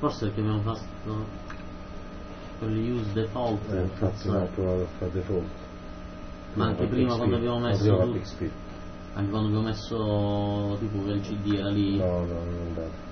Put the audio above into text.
Forse perché abbiamo fatto quelli use default. Infatti non ho provato a fare default. Ma anche prima quando abbiamo messo anche quando abbiamo messo tipo che il CD era lì. No, non andava.